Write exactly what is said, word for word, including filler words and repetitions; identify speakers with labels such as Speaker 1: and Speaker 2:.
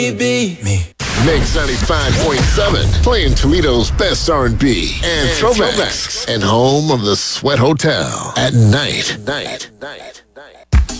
Speaker 1: Be me.
Speaker 2: Mix ninety-five point seven, playing Toledo's best R and B and, and throwbacks, throwbacks, and home of the Sweat Hotel at night. night, night, night.